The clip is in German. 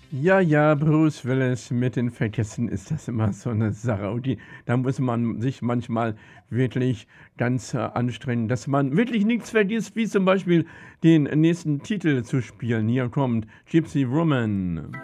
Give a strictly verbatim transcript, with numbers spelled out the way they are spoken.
Ja, ja, Bruce Willis mit den Vergessen ist das immer so 'ne Sache. Und die da muss man sich manchmal wirklich ganz, äh, anstrengen, dass man wirklich nichts vergisst, wie zum Beispiel den nächsten Titel zu spielen. Hier kommt „Gypsy Woman“.